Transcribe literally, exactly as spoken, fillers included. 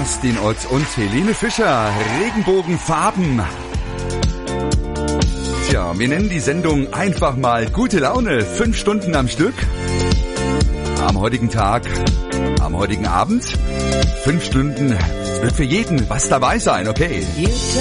Kerstin Ott und Helene Fischer. Regenbogenfarben. Tja, wir nennen die Sendung einfach mal Gute Laune. Fünf Stunden am Stück. Am heutigen Tag, am heutigen Abend. Fünf Stunden. Es wird für jeden was dabei sein, okay?